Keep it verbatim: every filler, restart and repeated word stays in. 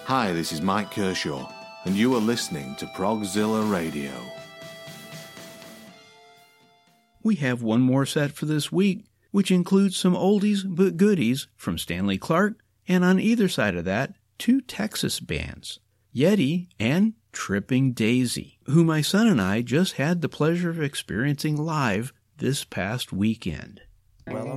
Hi, this is Mike Kershaw, and you are listening to Progzilla Radio. We have one more set for this week, which includes some oldies but goodies from Stanley Clarke, and on either side of that, two Texas bands, Yeti and Tripping Daisy, who my son and I just had the pleasure of experiencing live this past weekend. Well,